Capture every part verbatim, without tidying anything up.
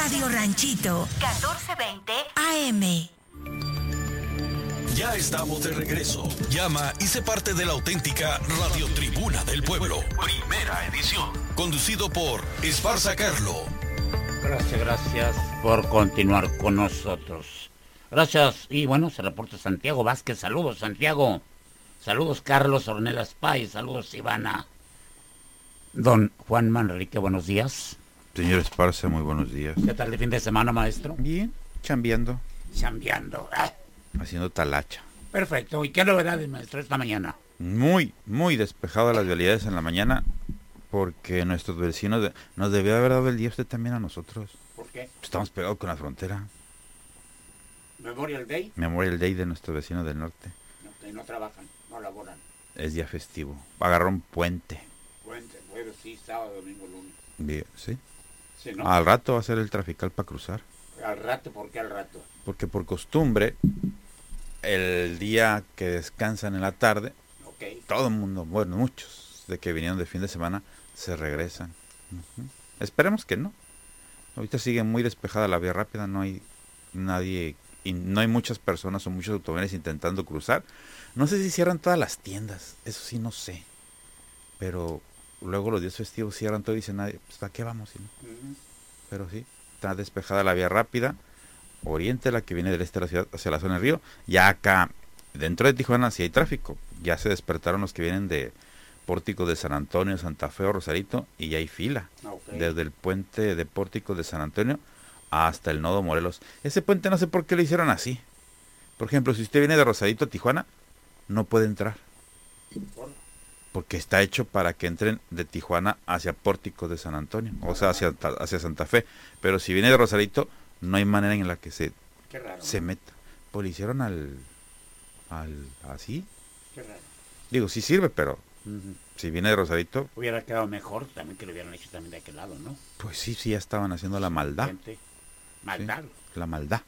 Radio Ranchito, catorce veinte A M. Ya estamos de regreso. Llama y sé parte de la auténtica Radio Tribuna del Pueblo. Primera edición. Conducido por Esparza Carlo. Gracias, gracias por continuar con nosotros. Gracias. Y bueno, se reporta Santiago Vázquez. Saludos, Santiago. Saludos, Carlos Ornelas Pay. Saludos, Ivana. Don Juan Manrique, buenos días. Señor Esparza, muy buenos días. ¿Qué tal de fin de semana, maestro? Bien, chambeando. Chambeando. Ah. Haciendo talacha. Perfecto. ¿Y qué novedades, maestro, esta mañana? Muy, muy despejado las vialidades en la mañana, porque nuestros vecinos de, nos debió haber dado el día usted también a nosotros. ¿Por qué? Estamos pegados con la frontera. Memorial Day. Memorial Day de nuestros vecinos del norte. No, no trabajan, no laboran. Es día festivo. Agarraron puente. Puente, jueves, sí, sábado, domingo, lunes. Bien, ¿sí? Sí, ¿no? Al rato va a ser el trafical para cruzar. Al rato, ¿por qué al rato? Porque por costumbre, el día que descansan en la tarde, okay. Todo el mundo, bueno, muchos de que vinieron de fin de semana, se regresan. Uh-huh. Esperemos que no. Ahorita sigue muy despejada la vía rápida, no hay nadie, y no hay muchas personas o muchos automóviles intentando cruzar. No sé si cierran todas las tiendas, eso sí no sé. Pero luego los días festivos cierran todo y dicen, nadie, pues ¿para qué vamos? Si no? Uh-huh. Pero sí, está despejada la vía rápida. Oriente, la que viene del este de la ciudad hacia la zona del río. Ya acá, dentro de Tijuana, sí hay tráfico. Ya se despertaron los que vienen de Pórtico de San Antonio, Santa Fe o Rosarito, y ya hay fila. Okay. Desde el puente de Pórtico de San Antonio hasta el nodo Morelos. Ese puente no sé por qué lo hicieron así. Por ejemplo, si usted viene de Rosarito a Tijuana, no puede entrar. Porque está hecho para que entren de Tijuana hacia Pórtico de San Antonio, o sea, hacia, hacia Santa Fe. Pero si viene de Rosarito, no hay manera en la que se, raro, se ¿no? meta. Pues le hicieron al, al así. Qué raro. Digo, sí sirve, pero uh-huh. Si viene de Rosarito... Hubiera quedado mejor también que lo hubieran hecho también de aquel lado, ¿no? Pues sí, sí, ya estaban haciendo la maldad. Gente. Maldad. Sí, la maldad.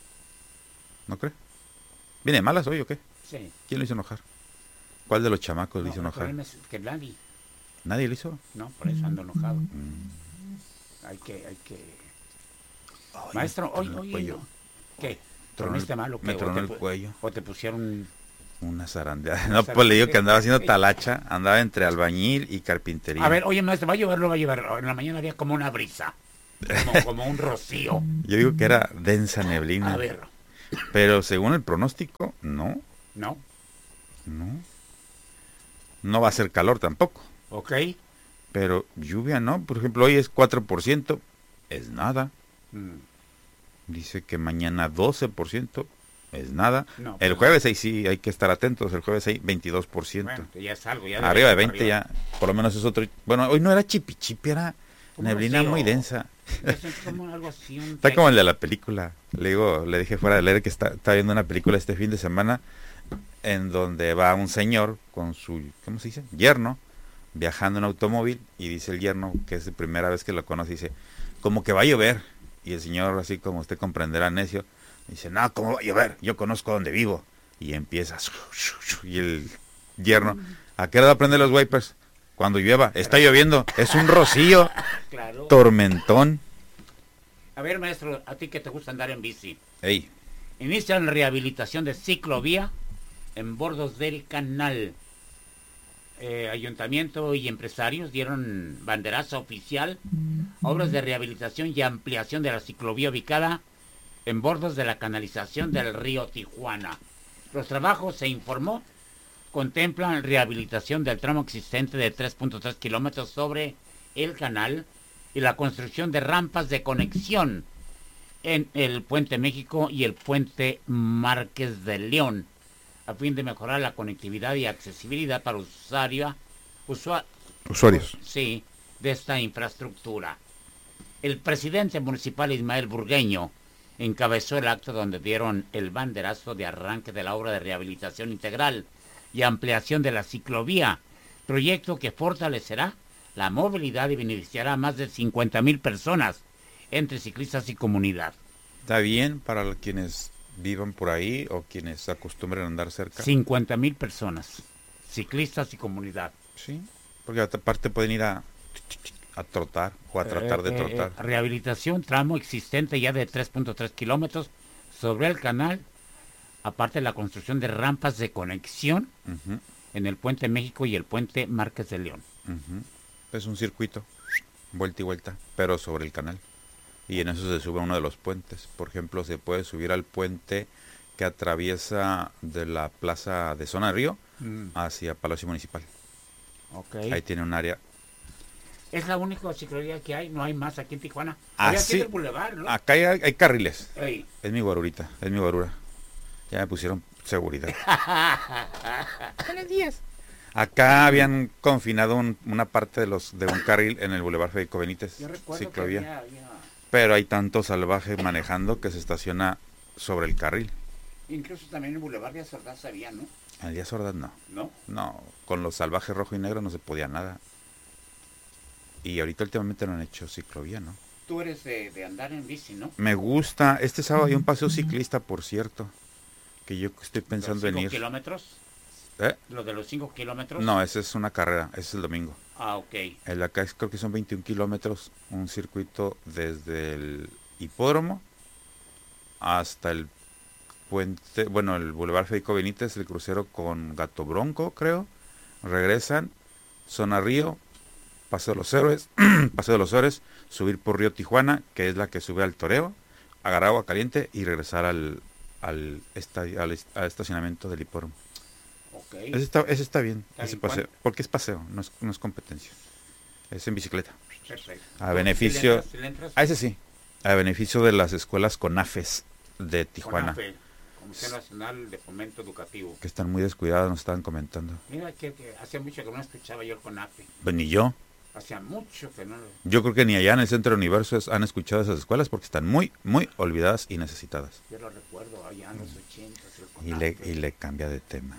¿No cree? ¿Viene de malas hoy o qué? Sí. ¿Quién lo hizo enojar? ¿Cuál de los chamacos no, le hizo enojar? El es que nadie. ¿Nadie lo hizo? No, por eso ando enojado. Mm. Hay que, hay que... Ay, maestro, hoy, hoy, no. ¿Qué? ¿Dormiste mal o qué? Me tronó el pu- cuello. ¿O te pusieron...? Una zarandeada. No, pues le digo que andaba haciendo talacha, andaba entre albañil y carpintería. A ver, oye, maestro, va a llover, lo va a llover. En la mañana había como una brisa, como, como un rocío. Yo digo que era densa neblina. A ver. Pero según el pronóstico, no. ¿No? No. No va a ser calor tampoco. Ok. Pero lluvia no. Por ejemplo, hoy es cuatro por ciento. Es nada. Mm. Dice que mañana doce por ciento. Es nada. No, el jueves ahí sí hay que estar atentos. El jueves ahí veintidós por ciento. Bueno, ya es algo. Ya arriba de veinte arriba. Ya. Por lo menos es otro. Bueno, hoy no era chipi chipi, era neblina rocío? Muy densa. Es como algo así, un está como el de la película. Le digo, le dije fuera de leer que está, está viendo una película este fin de semana en donde va un señor con su, ¿cómo se dice? Yerno, viajando en automóvil, y dice el yerno, que es la primera vez que lo conoce, dice, como que va a llover. Y el señor, así como usted comprenderá, necio, dice, no, ¿cómo va a llover? Yo conozco dónde vivo. Y empieza, y el yerno, ¿a qué hora va a prender los wipers? Cuando llueva, está lloviendo, es un rocío, claro. Tormentón. A ver, maestro, a ti que te gusta andar en bici. Ey. Inician rehabilitación de ciclovía en bordos del canal. Eh, ayuntamiento y empresarios dieron banderazo oficial a obras de rehabilitación y ampliación de la ciclovía ubicada en bordos de la canalización del río Tijuana. Los trabajos, se informó, contemplan rehabilitación del tramo existente de tres punto tres kilómetros sobre el canal y la construcción de rampas de conexión en el Puente México y el Puente Márquez de León, a fin de mejorar la conectividad y accesibilidad para usuario, usua, usuarios sí, de esta infraestructura. El presidente municipal Ismael Burgueño encabezó el acto donde dieron el banderazo de arranque de la obra de rehabilitación integral y ampliación de la ciclovía, proyecto que fortalecerá la movilidad y beneficiará a más de cincuenta mil personas, entre ciclistas y comunidad. Está bien para quienes vivan por ahí o quienes acostumbren a andar cerca. cincuenta mil personas, ciclistas y comunidad. Sí, porque aparte pueden ir a a trotar o a tratar Eh, de eh, trotar. eh, rehabilitación, tramo existente ya de tres punto tres kilómetros sobre el canal, aparte de la construcción de rampas de conexión Ujú, en el puente México y el puente Márquez de León. ujú. Es un circuito, vuelta y vuelta, pero sobre el canal. Y en eso se sube a uno de los puentes. Por ejemplo, se puede subir al puente que atraviesa de la plaza de Zona Río Mm, hacia Palacio Municipal. ok. Ahí tiene un área. Es la única ciclovía que hay, no hay más aquí en Tijuana. Ah, Había aquí sí. en el Boulevard, ¿no? Acá hay, hay carriles. Ey. Es mi guarurita, es mi guarura. Ya me pusieron seguridad. Buenos días. Acá habían confinado un- una parte de los de un carril en el Boulevard Federico Benítez, Yo recuerdo ciclovía. que había, había- Pero hay tanto salvaje manejando que se estaciona sobre el carril. incluso también en el Boulevard de Azordaz había, ¿no? Al día Sordas no. ¿No? No, con los salvajes rojo y negro no se podía nada. Y ahorita últimamente no han hecho ciclovía, ¿no? Tú eres de, de andar en bici, ¿no? Me gusta. Este sábado hay un paseo ciclista, por cierto. Que yo estoy pensando ¿Los en cinco ir. kilómetros? ¿Eh? ¿Lo de los cinco kilómetros? No, esa es una carrera. Ese es el domingo. Ah, ok. El de acá es- creo que son veintiún kilómetros. Un circuito desde el hipódromo hasta el puente. Bueno, el Boulevard Federico Benítez, el crucero con Gato Bronco, creo. Regresan. Zona Río. Paseo de los Héroes. Paseo de los Héroes. Subir por Río Tijuana, que es la que sube al Toreo. Agarrar agua caliente y regresar al, al, estadio, al, est- al estacionamiento del hipódromo. Ok. Ese está, ese está bien, ¿Está ese bien paseo, cuánto? porque es paseo, no es, no es competencia. Es en bicicleta. Perfecto. A beneficio, ¿Sí le entras, sí le entras? a ese sí, a beneficio de las escuelas CONAFES de Tijuana, CONAFE, Comisión Nacional de Fomento Educativo. que están muy descuidadas, nos estaban comentando. Mira que, que hacía mucho que no escuchaba yo el CONAFE. Pues ni yo, Hacía mucho que no lo... yo creo que ni allá en el Centro del Universo es- han escuchado esas escuelas porque están muy, muy olvidadas y necesitadas. Yo lo recuerdo allá en los ochentas. el Y le, CONAFE. y le cambia de tema.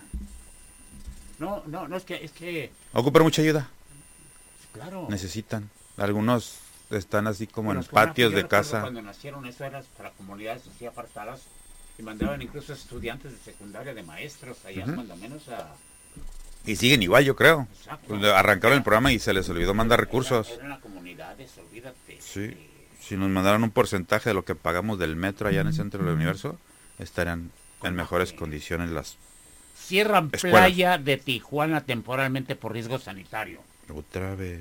No, no, no, es que, es que, Ocupan mucha ayuda, claro. necesitan. Algunos están así como Bueno, en los CONAFE, patios yo de recuerdo casa. Cuando nacieron, eso era para comunidades así apartadas. Y mandaban incluso estudiantes de secundaria, de maestros, allá Ujú. cuando menos a... Y siguen igual, yo creo. Exacto. Arrancaron el programa y se les olvidó mandar recursos. Eran las comunidades, olvídate. Sí. Eh, Si nos mandaran un porcentaje de lo que pagamos del metro allá en el centro del universo, estarían en mejores condiciones las... Cierran Escuelas. playa de Tijuana temporalmente por riesgo sanitario. Otra vez.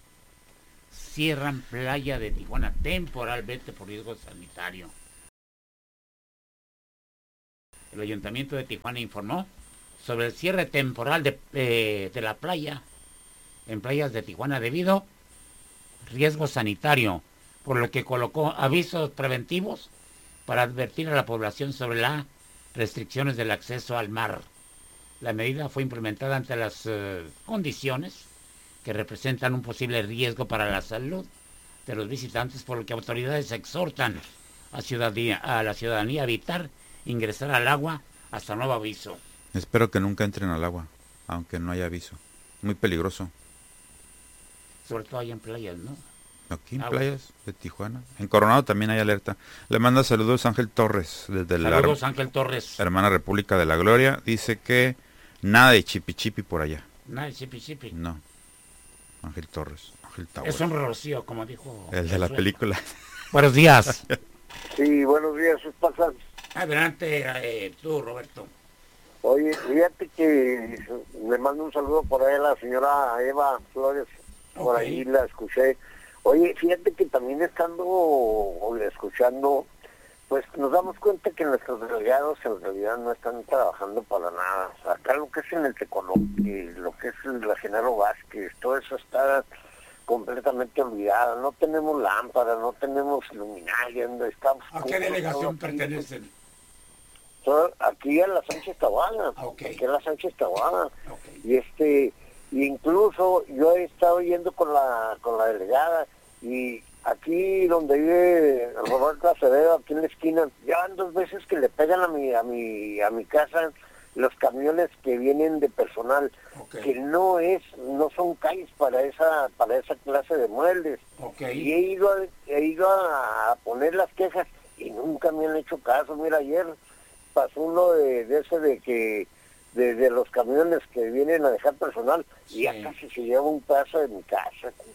Cierran playa de Tijuana temporalmente por riesgo sanitario. El Ayuntamiento de Tijuana informó sobre el cierre temporal de, eh, de la playa en playas de Tijuana debido a riesgo sanitario, por lo que colocó avisos preventivos para advertir a la población sobre las restricciones del acceso al mar. La medida fue implementada ante las eh, condiciones que representan un posible riesgo para la salud de los visitantes, por lo que autoridades exhortan a, ciudadanía, a la ciudadanía a evitar ingresar al agua hasta nuevo aviso. Espero que nunca entren al agua, aunque no haya aviso. Muy peligroso. Sobre todo allá en playas, ¿no? Aquí en Agua. playas de Tijuana. En Coronado también hay alerta. Le manda saludos Ángel Torres, desde la Saludos, Ángel Torres. hermana República de la Gloria. Dice que nada de chipi chipi por allá. Nada, chipi, chipi. No. Ángel Torres. Ángel Tower. Es un rocío, como dijo. El de la Josué. película. Buenos días. Sí, buenos días, sus pasas. Adelante, eh, tú, Roberto. Oye, fíjate que le mando un saludo por ahí a la señora Eva Flores, por Ok. ahí la escuché. Oye, fíjate que también estando escuchando, pues nos damos cuenta que nuestros delegados en realidad no están trabajando para nada. O sea, acá lo que es en el Tecolote, lo que es en la Genaro Vázquez, todo eso está completamente olvidado. No tenemos lámparas, no tenemos luminaria, no estamos... ¿A qué delegación pertenecen? Todo aquí a la Sánchez Taboada, Ah, ok. aquí a la Sánchez Taboada. Ok. Y este, y incluso yo he estado yendo con la con la delegada y aquí donde vive Roberto Acevedo, aquí en la esquina, ya van dos veces que le pegan a mi a mi a mi casa los camiones que vienen de personal, Ok. que no es no son calles para esa para esa clase de muebles. Ok. Y he ido a, he ido a, a poner las quejas y nunca me han hecho caso. Mira, ayer pasó uno de, de ese de que de, de los camiones que vienen a dejar personal Sí. y ya casi se lleva un pedazo de mi casa.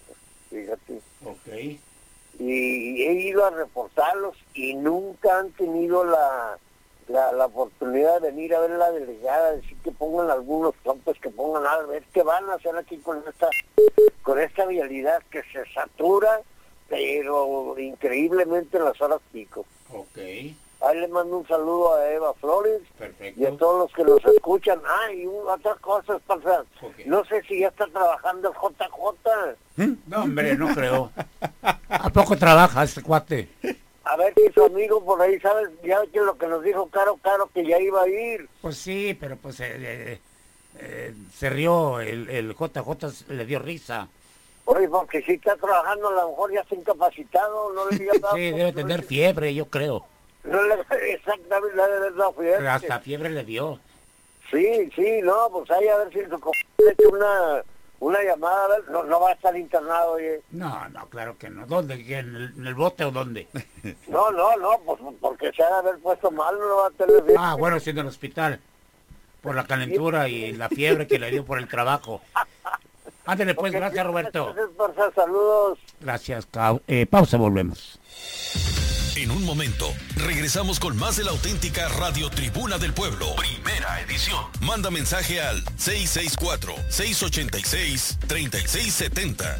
fíjate. Ok. Y he ido a reforzarlos y nunca han tenido la, la, la oportunidad de venir a ver la delegada, decir que pongan algunos trompos, que pongan a ver qué van a hacer aquí con esta, con esta vialidad que se satura, pero increíblemente en las horas pico. Ok. Ahí le mando un saludo a Eva Flores. Perfecto. Y a todos los que nos escuchan. Ah, y un, otras cosas, pasa. Okay. No sé si ya está trabajando el J J. No, hombre, no creo. ¿A poco trabaja este cuate? A ver si su amigo por ahí, ¿sabes? Ya que lo que nos dijo Caro, Caro, que ya iba a ir. Pues sí, pero pues eh, eh, eh, se rió, el, el J J le dio risa. Oye, porque si está trabajando, a lo mejor ya está incapacitado, no le diga nada. Sí, debe tener fiebre, yo creo. No le, exactamente, le debe dar fiebre. Pero hasta fiebre le dio. Sí, sí, no, pues ahí a ver si su compadre le echa una, una llamada, a ver, no, no va a estar internado, oye. No, no, claro que no. ¿Dónde? ¿En el, en el bote o dónde? No, no, no, pues porque se ha de haber puesto mal, no va a tener fiebre. Ah, bueno, sí, en el hospital. Por la calentura y la fiebre que le dio por el trabajo. Ándale, pues, gracias, Roberto. Gracias, saludos. Gracias, Cau. Eh, pausa, volvemos. En un momento, regresamos con más de la auténtica Radio Tribuna del Pueblo. Primera edición. Manda mensaje al seis seis cuatro, seis ocho seis, tres seis siete cero.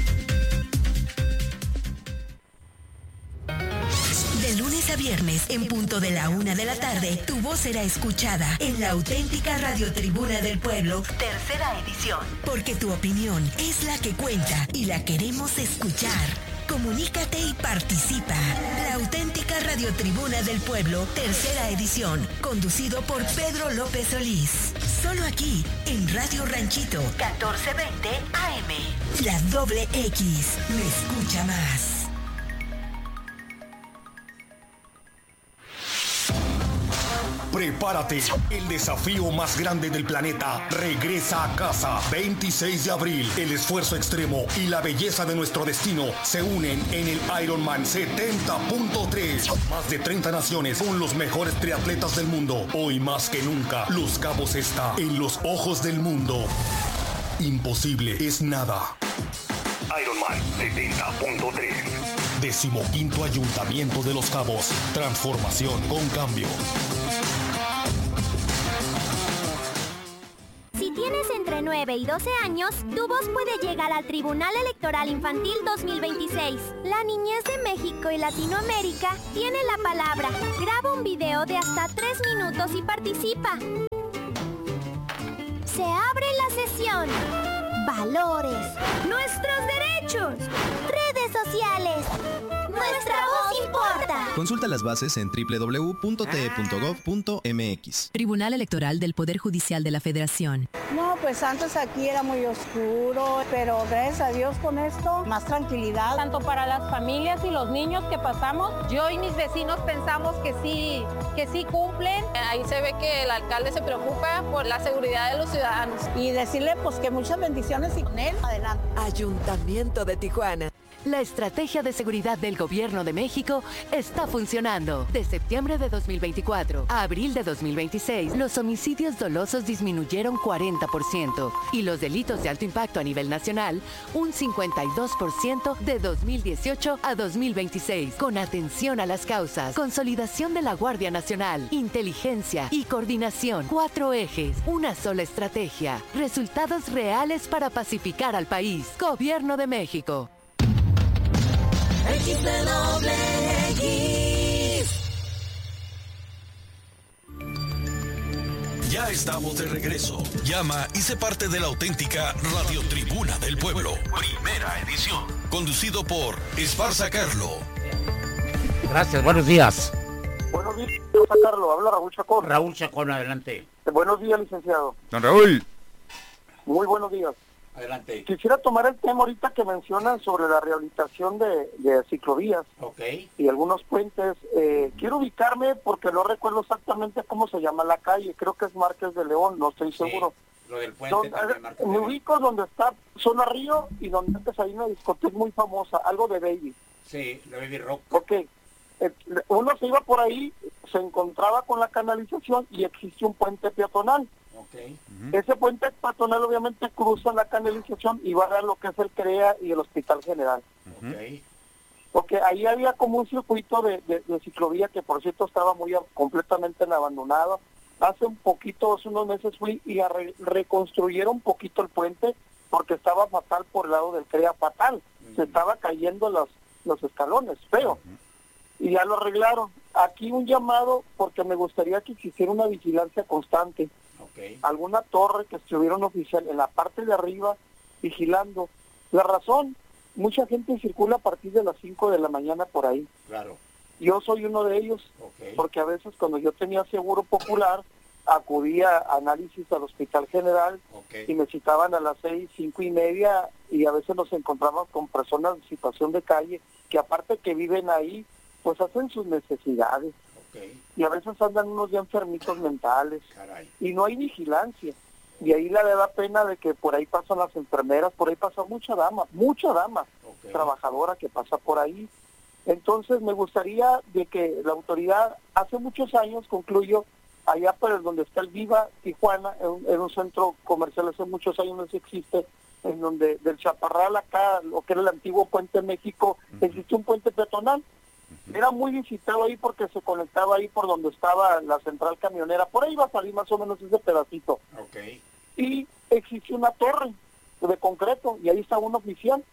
De lunes a viernes, en punto de la una de la tarde, tu voz será escuchada en la auténtica Radio Tribuna del Pueblo, tercera edición. Porque tu opinión es la que cuenta y la queremos escuchar. Comunícate y participa. La auténtica Radio Tribuna del Pueblo, tercera edición, conducido por Pedro López Solís. Solo aquí, en Radio Ranchito, catorce veinte A M. La doble X, me escucha más. Prepárate, el desafío más grande del planeta regresa a casa. veintiséis de abril, el esfuerzo extremo y la belleza de nuestro destino se unen en el Ironman setenta punto tres. Más de treinta naciones con los mejores triatletas del mundo. Hoy más que nunca, Los Cabos está en los ojos del mundo. Imposible es nada. Ironman setenta punto tres. Decimoquinto Ayuntamiento de Los Cabos. Transformación con cambio. Si tienes entre nueve y doce años, tu voz puede llegar al Tribunal Electoral Infantil dos mil veintiséis. La niñez de México y Latinoamérica tiene la palabra. Graba un video de hasta tres minutos y participa. Se abre la sesión. Valores. Nuestros derechos. Redes sociales. Nuestra voz importa. Consulta las bases en doble u doble u doble u punto t e punto gov punto m x. Tribunal Electoral del Poder Judicial de la Federación. No, pues antes aquí era muy oscuro, pero gracias a Dios con esto, más tranquilidad. Tanto para las familias y los niños que pasamos, yo y mis vecinos pensamos que sí, que sí cumplen. Ahí se ve que el alcalde se preocupa por la seguridad de los ciudadanos. Y decirle pues que muchas bendiciones y con él, adelante. Ayuntamiento de Tijuana. La estrategia de seguridad del Gobierno de México está funcionando. De septiembre de dos mil veinticuatro a abril de dos mil veintiséis, los homicidios dolosos disminuyeron cuarenta por ciento y los delitos de alto impacto a nivel nacional un cincuenta y dos por ciento de dos mil dieciocho a dos mil veintiséis. Con atención a las causas, consolidación de la Guardia Nacional, inteligencia y coordinación. Cuatro ejes, una sola estrategia. Resultados reales para pacificar al país. Gobierno de México. X de doble X. Ya estamos de regreso. Llama y sé parte de la auténtica Radio Tribuna del Pueblo. Primera edición. Conducido por Esparza Carlo. Gracias, buenos días. Buenos días, Esparza Carlo. Habla Raúl Chacón. Raúl Chacón, adelante. Buenos días, licenciado. Don Raúl. Muy buenos días. Adelante. Quisiera tomar el tema ahorita que mencionan sobre la rehabilitación de, de ciclovías okay. y algunos puentes. Eh, quiero ubicarme porque no recuerdo exactamente cómo se llama la calle. Creo que es Márquez de León, no estoy seguro. Sí, lo del puente Don, también, Márquez me de León. ubico donde está Zona Río y donde antes hay una discoteca muy famosa, algo de Baby. Sí, de Baby Rock. Ok. Eh, uno se iba por ahí, se encontraba con la canalización y existe un puente peatonal. Okay. Uh-huh. Ese puente peatonal obviamente cruza la canalización y va a dar lo que es el CREA y el Hospital General. Uh-huh. Okay. Porque ahí había como un circuito de, de, de ciclovía que por cierto estaba muy completamente abandonado. Hace un poquito, hace unos meses fui y a re, reconstruyeron un poquito el puente porque estaba fatal por el lado del CREA, fatal. Uh-huh. Se estaba cayendo los, los escalones, feo. Uh-huh. Y ya lo arreglaron. Aquí un llamado porque me gustaría que existiera una vigilancia constante. Okay. Alguna torre que estuviera un oficial en la parte de arriba vigilando. La razón, mucha gente circula a partir de las cinco de la mañana por ahí. Claro. Yo soy uno de ellos, okay. porque a veces cuando yo tenía seguro popular, acudía a análisis al Hospital General, okay. y me citaban a las seis, cinco y media, y a veces nos encontramos con personas en situación de calle, que aparte que viven ahí, pues hacen sus necesidades. Okay. Y a veces andan unos ya enfermitos mentales. Caray. Y no hay vigilancia. Y ahí la da pena de que por ahí pasan las enfermeras, por ahí pasa mucha dama, mucha dama okay. trabajadora que pasa por ahí. Entonces me gustaría de que la autoridad, hace muchos años, concluyo, allá por el donde está el Viva Tijuana, en un, en un centro comercial, hace muchos años no existe, en donde del Chaparral acá, lo que era el antiguo Puente México, uh-huh. existe un puente peatonal. Uh-huh. Era muy visitado ahí porque se conectaba ahí por donde estaba la central camionera, por ahí iba a salir más o menos ese pedacito. Okay. Y existe una torre de concreto y ahí estaba un oficial,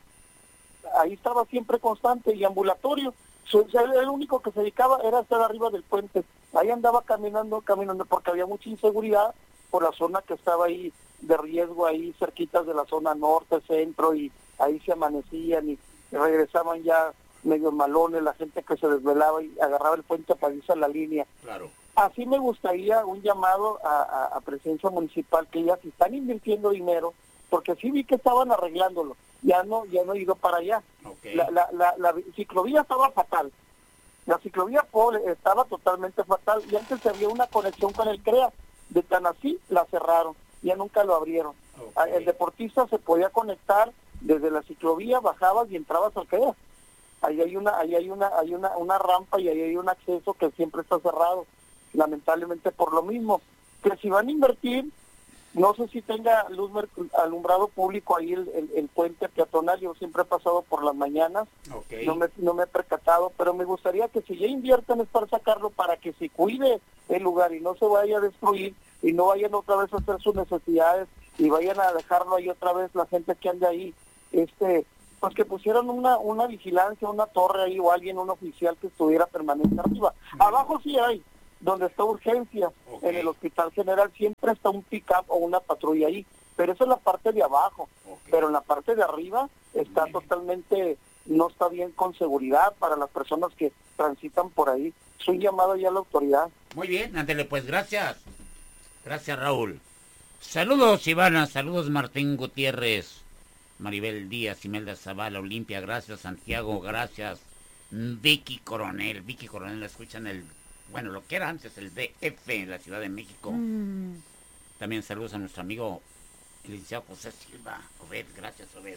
ahí estaba siempre constante y ambulatorio. El único que se dedicaba era estar arriba del puente, ahí andaba caminando, caminando porque había mucha inseguridad por la zona que estaba ahí de riesgo, ahí cerquitas de la zona norte, centro, y ahí se amanecían y regresaban ya medio malones, la gente que se desvelaba y agarraba el puente para irse a la línea. Claro. Así me gustaría un llamado a, a, a Presidencia Municipal, que ya se están invirtiendo dinero, porque sí vi que estaban arreglándolo, ya no ya no he ido para allá. Okay. La, la, la, la ciclovía estaba fatal, la ciclovía pobre estaba totalmente fatal, y antes había una conexión con el CREA, de tan así la cerraron, ya nunca lo abrieron. Okay. El deportista se podía conectar desde la ciclovía, bajabas y entrabas al CREA. Ahí hay una, ahí hay una, hay una, una rampa y ahí hay un acceso que siempre está cerrado, lamentablemente por lo mismo. Que si van a invertir, no sé si tenga luz alumbrado público ahí el, el, el puente peatonal. Yo siempre he pasado por las mañanas, okay. no me no me he percatado, pero me gustaría que si ya inviertan es para sacarlo, para que se cuide el lugar y no se vaya a destruir y no vayan otra vez a hacer sus necesidades y vayan a dejarlo ahí otra vez la gente que anda ahí. Este, pues que pusieran una una vigilancia, una torre ahí o alguien, un oficial que estuviera permanente arriba. Mm. Abajo sí hay, donde está urgencia, okay. en el Hospital General siempre está un pick-up o una patrulla ahí, pero eso es la parte de abajo, okay. pero en la parte de arriba está bien. Totalmente, no está bien con seguridad para las personas que transitan por ahí. Soy llamado ya a la autoridad. Muy bien, ándale pues, gracias. Gracias, Raúl. Saludos, Ivana, saludos, Martín Gutiérrez, Maribel Díaz, Imelda Zavala, Olimpia, gracias, Santiago, gracias, Vicky Coronel, Vicky Coronel, la escuchan el... Bueno, lo que era antes el D F en la Ciudad de México. Mm. También saludos a nuestro amigo el licenciado José Silva. Obed, gracias, Obed.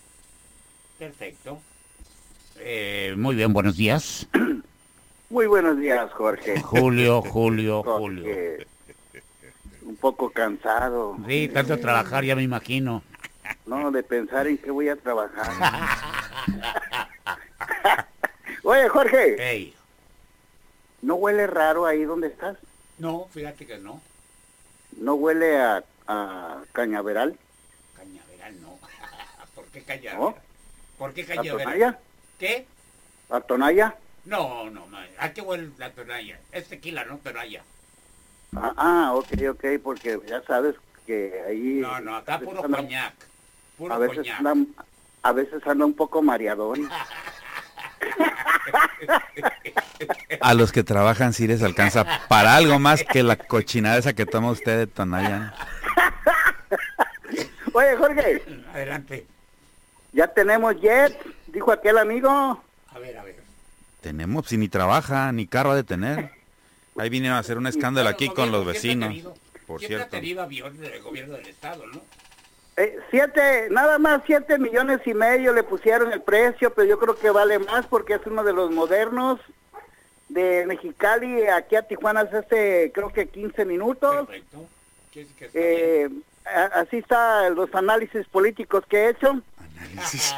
Perfecto. Eh, muy bien, buenos días. Muy buenos días, Jorge. Julio, Julio, Jorge, Julio. Un poco cansado. Sí, tanto trabajar, ya me imagino. No, de pensar en qué voy a trabajar. Oye, Jorge. Hey. ¿No huele raro ahí donde estás? No, fíjate que no. ¿No huele a, a cañaveral? Cañaveral no. ¿Por qué cañaveral? ¿No? ¿Por qué cañaveral? ¿A tonalla? ¿Qué? ¿A tonalla? No, no, ¿a qué huele la tonalla? Es tequila, ¿no? Tonalla. Ah, ah, ok, ok, porque ya sabes que ahí... No, no, acá puro anda, coñac. Puro a veces coñac. Anda, a veces anda un poco mareadón. A los que trabajan sí les alcanza para algo más que la cochinada esa que toma usted de tonalla. Oye, Jorge. Adelante. Ya tenemos jet, dijo aquel amigo. A ver, a ver. Tenemos, si ni trabaja, ni carro ha de tener. Ahí vinieron a hacer un escándalo aquí con los vecinos. Tenido, por siempre cierto. ha tenido avión del gobierno del estado, ¿no? Eh, siete, nada más siete millones y medio le pusieron el precio, pero yo creo que vale más porque es uno de los modernos de Mexicali aquí a Tijuana hace creo que quince minutos. Perfecto. Eh, a- así están los análisis políticos que he hecho. Análisis.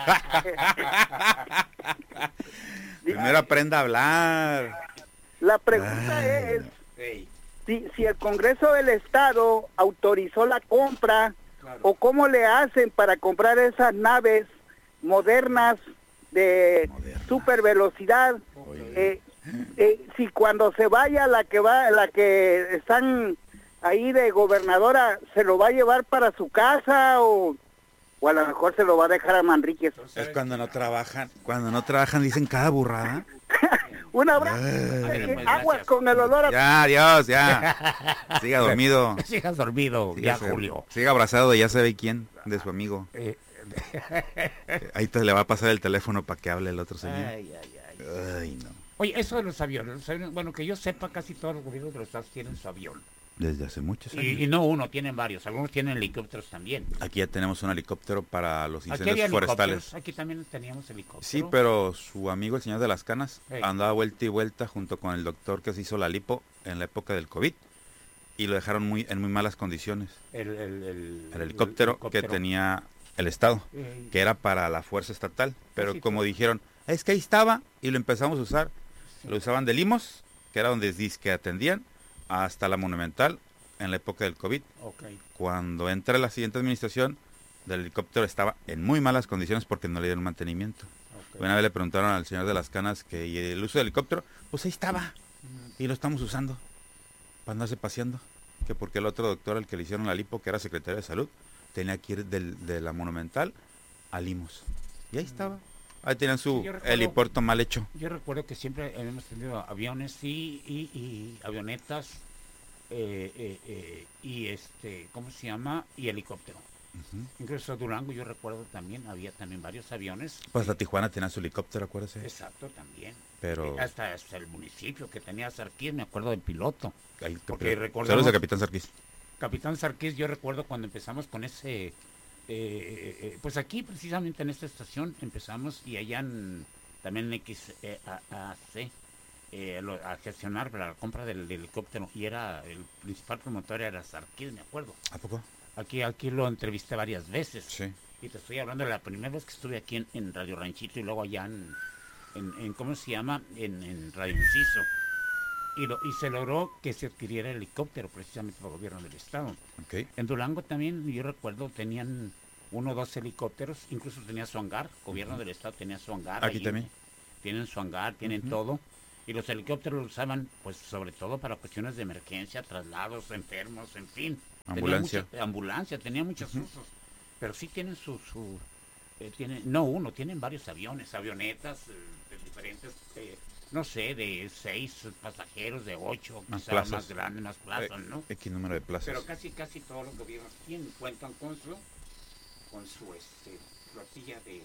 Primero aprenda a hablar. La pregunta Ay, es Ey, si, si el Congreso del Estado autorizó la compra o cómo le hacen para comprar esas naves modernas de super velocidad. Eh, eh, si cuando se vaya la que va, la que están ahí de gobernadora, se lo va a llevar para su casa o, o a lo mejor se lo va a dejar a Manríquez. Es cuando no trabajan, cuando no trabajan dicen cada burrada. Un abrazo. Ay. Eh, aguas con el olor a... Ya, adiós, ya. Siga dormido. Siga dormido, ya, Sígase- Julio. Siga abrazado, ya sabe quién, de su amigo. Eh, Ahí te le va a pasar el teléfono para que hable el otro señor. Ay, ay, ay. Ay, no. Oye, eso de los aviones, los aviones, bueno, que yo sepa, casi todos los gobiernos de los estados tienen su avión. Desde hace muchos años. Y, y no uno, tienen varios. Algunos tienen helicópteros también. Aquí ya tenemos un helicóptero para los Aquí incendios había forestales. helicópteros, aquí también teníamos helicópteros. Sí, pero su amigo el señor de las canas Hey. andaba vuelta y vuelta junto con el doctor que se hizo la lipo en la época del COVID y lo dejaron muy en muy malas condiciones. El, el, el- El helicóptero, el helicóptero. que tenía el Estado, Ey. que era para la fuerza estatal, pero sí, como claro. dijeron, es que ahí estaba y lo empezamos a usar. Lo usaban de Limos, que era donde dice que atendían, hasta la Monumental en la época del COVID. Ok. Cuando entra la siguiente administración, el helicóptero estaba en muy malas condiciones porque no le dieron mantenimiento. Ok. Una vez le preguntaron al señor de las canas que ¿y el uso del helicóptero, pues ahí estaba y lo estamos usando para andarse paseando, que porque el otro doctor al que le hicieron la lipo, que era secretario de salud, tenía que ir del, de la Monumental a Limos y ahí estaba. Ahí tenían su Sí, yo recuerdo- helipuerto mal hecho. Yo recuerdo que siempre hemos tenido aviones y, y, y avionetas eh, eh, eh, y este, ¿cómo se llama? Y helicóptero. Ujú. Incluso Durango, yo recuerdo también, había también varios aviones. Pues la Tijuana tenía su helicóptero, acuérdese. Exacto, también. Pero- Eh, Hasta, hasta el municipio que tenía Sarquís, me acuerdo del piloto. Ahí, Porque pero- recordamos- Saludos al capitán Sarquís. Capitán Sarquís, yo recuerdo cuando empezamos con ese, eh, eh, eh, pues aquí precisamente en esta estación empezamos y allá en, también en X A C eh, lo- a gestionar para la compra del, del helicóptero y era el principal promotor era Sarquís, me acuerdo. ¿A poco? Aquí, aquí lo entrevisté varias veces. Sí. Y te estoy hablando de la primera vez que estuve aquí en, en Radio Ranchito y luego allá en, en, en ¿cómo se llama? En, en Radio Inciso. Y, lo, y se logró que se adquiriera el helicóptero precisamente por el gobierno del estado. Okay. En Durango también, yo recuerdo, tenían uno o dos helicópteros, incluso tenía su hangar, gobierno Ujú. del estado tenía su hangar. Aquí ahí. también. Tienen su hangar, tienen Ujú. todo. Y los helicópteros los usaban, pues sobre todo para cuestiones de emergencia, traslados, enfermos, en fin. Tenía Ambulancia. mucha- ambulancia, tenía muchos usos. Pero sí tienen su... su eh, tienen, no uno, tienen varios aviones, avionetas eh, de diferentes... eh, no sé, de seis pasajeros, de ocho, Más quizás plazas. más grandes, más plazas, Eh, ¿no? X número de plazas. Pero casi casi todos los gobiernos tienen, cuentan con su con su este, flotilla de,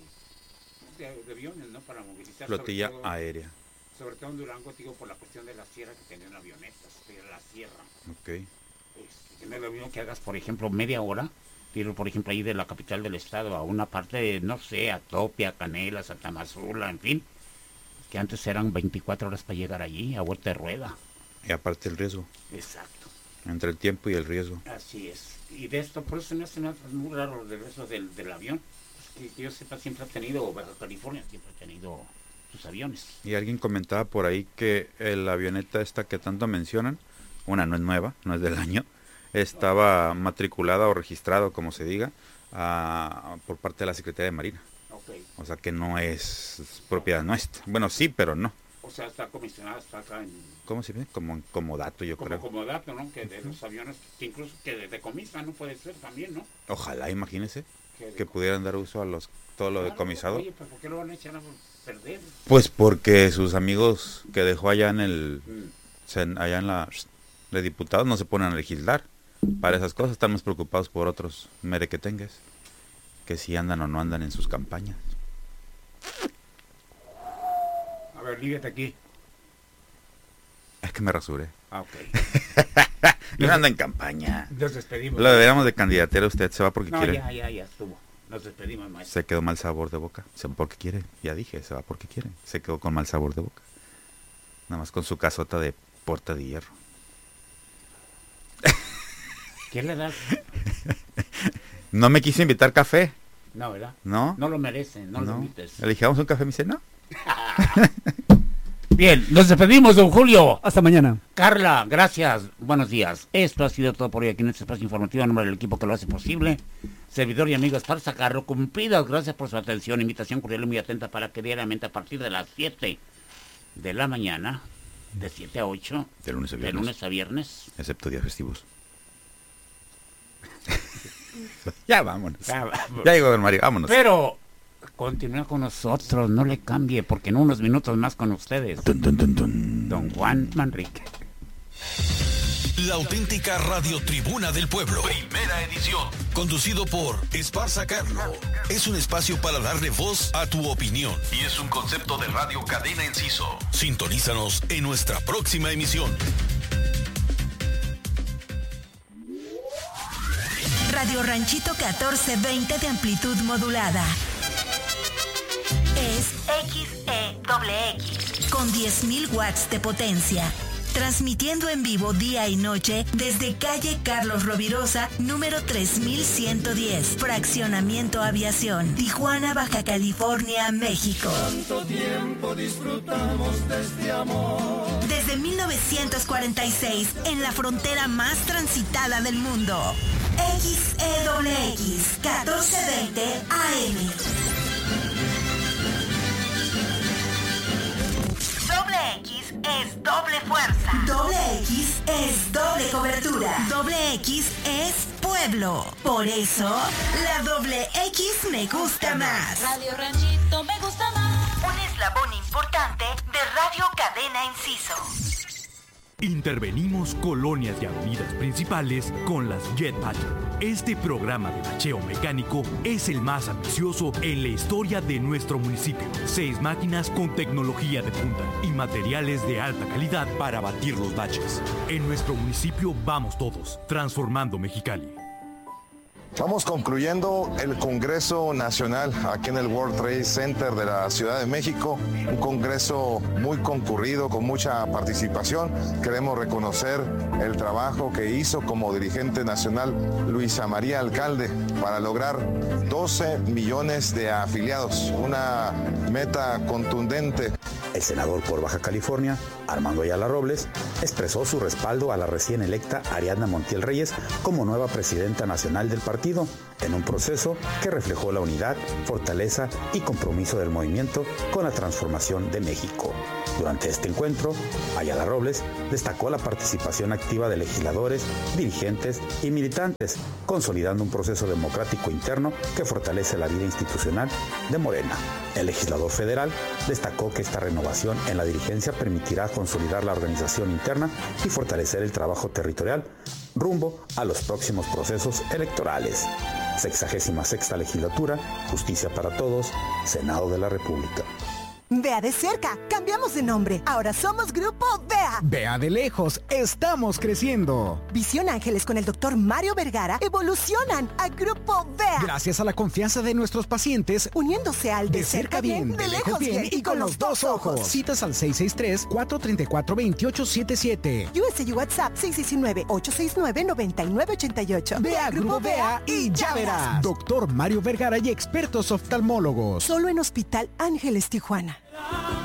de, de aviones, ¿no? Para movilizar. Flotilla sobre todo, aérea. sobre todo en Durango, digo, por la cuestión de la sierra que tenían avionetas, de la sierra. Ok. Este, que no es lo mismo que hagas, por ejemplo, media hora, tiro, por ejemplo, ahí de la capital del estado a una parte de, no sé, a Topia, Canelas, a Tamazula, en fin, que antes eran veinticuatro horas para llegar allí, a vuelta de rueda. Y aparte el riesgo. Exacto. Entre el tiempo y el riesgo. Así es. Y de esto, por eso se me hace más- muy raro el regreso del, del avión. Pues que, que yo sepa, siempre ha tenido, Baja California siempre ha tenido sus aviones. Y alguien comentaba por ahí que la avioneta esta que tanto mencionan, una no es nueva, no es del año, estaba matriculada o registrado, como se diga, a- por parte de la Secretaría de Marina. Ok. O sea que no es propiedad nuestra. Bueno, sí, pero no. O sea, está comisionada, está acá en, ¿Cómo se ve? Como, como dato, yo como, creo. como dato, ¿no? Que de los aviones, que incluso que de, decomisan, no puede ser también, ¿no? Ojalá, imagínese, Que que pudieran dar uso a los todo lo Claro, decomisado. Oye, pues ¿por qué lo van a echar a perder? Pues porque sus amigos que dejó allá en el Mm. sen- allá en la de diputados no se ponen a legislar para esas cosas, están más preocupados por otros merequetengues que si andan o no andan en sus campañas. A ver, lígate aquí. Es que me rasuré. Ah, ok. Yo no ando en campaña. Nos despedimos. Lo deberíamos de candidatero, usted se va porque No, quiere. ya, ya, ya estuvo. Nos despedimos, maestro. Se quedó mal sabor de boca. Se va porque quiere. Ya dije, se va porque quiere. Se quedó con mal sabor de boca. Nada más con su casota de puerta de hierro. ¿Qué le das? No me quiso invitar café. No, ¿verdad? No. No lo merece, no, no. lo invites. Le dijimos un café, me dice, no. Bien, nos despedimos, don Julio. Hasta mañana. Carla, gracias. Buenos días. Esto ha sido todo por hoy aquí en este espacio informativo, en nombre del equipo que lo hace posible. Servidor y amigo Esparza Carro, cumplidas. Gracias por su atención. Invitación cordial y muy atenta para que diariamente a partir de las siete de la mañana, de siete a ocho, de lunes a viernes, de lunes a viernes excepto días festivos. Ya vámonos. Ya, vámonos. Ya llegó don Mario, vámonos. Pero continúa con nosotros, no le cambie, porque en unos minutos más con ustedes, dun, dun, dun, dun. don Juan Manrique. La auténtica Radio Tribuna del Pueblo. Primera edición. Conducido por Esparza Carlo. Es un espacio para darle voz a tu opinión. Y es un concepto de Radio Cadena Enciso. Sintonízanos en nuestra próxima emisión. Radio Ranchito catorce veinte de amplitud modulada. Es X E X con diez mil watts de potencia. Transmitiendo en vivo día y noche desde calle Carlos Rovirosa, número tres mil ciento diez, Fraccionamiento Aviación, Tijuana, Baja California, México. Tanto tiempo disfrutamos de este amor. Desde mil novecientos cuarenta y seis, en la frontera más transitada del mundo. X E X, catorce veinte A M. Doble X es doble fuerza. Doble X es doble cobertura. Doble X es pueblo. Por eso, la doble X me gusta más. Radio Ranchito me gusta más. Un eslabón importante de Radio Cadena Enciso. Intervenimos colonias y avenidas principales con las Jet Battle. Este programa de bacheo mecánico es el más ambicioso en la historia de nuestro municipio. Seis máquinas con tecnología de punta y materiales de alta calidad para batir los baches. En nuestro municipio vamos todos, transformando Mexicali. Estamos concluyendo el Congreso Nacional aquí en el World Trade Center de la Ciudad de México, un congreso muy concurrido, con mucha participación. Queremos reconocer el trabajo que hizo como dirigente nacional Luisa María Alcalde para lograr doce millones de afiliados, una meta contundente. El senador por Baja California, Armando Ayala Robles, expresó su respaldo a la recién electa Ariadna Montiel Reyes como nueva presidenta nacional del partido, en un proceso que reflejó la unidad, fortaleza y compromiso del movimiento con la transformación de México. Durante este encuentro, Ayala Robles destacó la participación activa de legisladores, dirigentes y militantes, consolidando un proceso democrático interno que fortalece la vida institucional de Morena. El legislador federal destacó que esta renovación en la dirigencia permitirá consolidar la organización interna y fortalecer el trabajo territorial rumbo a los próximos procesos electorales. Sexagésima sexta legislatura, Justicia para Todos, Senado de la República. Vea de cerca, cambiamos de nombre. Ahora somos Grupo Vea. Vea de lejos, estamos creciendo. Visión Ángeles con el doctor Mario Vergara evolucionan a Grupo Vea. Gracias a la confianza de nuestros pacientes, uniéndose al de, de cerca bien, bien, de lejos bien, bien y con los dos ojos. Citas al seis seis tres, cuatro tres cuatro, dos ocho siete siete. U S U WhatsApp seis seis nueve, ocho seis nueve, nueve nueve ocho ocho. Vea Grupo Vea y ya verás. Doctor Mario Vergara y expertos oftalmólogos. Solo en Hospital Ángeles Tijuana.